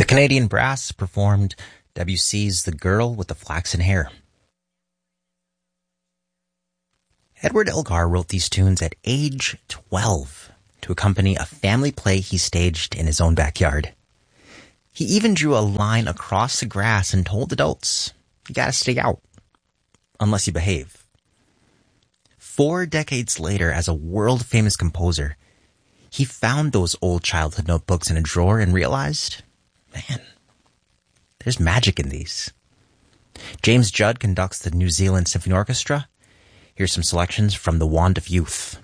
The Canadian Brass performed Debussy's The Girl with the Flaxen Hair. Edward Elgar wrote these tunes at age 12 to accompany a family play he staged in his own backyard. He even drew a line across the grass and told adults, "You gotta stay out, unless you behave." 4 decades later, as a world-famous composer, he found those old childhood notebooks in a drawer and realized, man, there's magic in these. James Judd conducts the New Zealand Symphony Orchestra. Here's some selections from The Wand of Youth.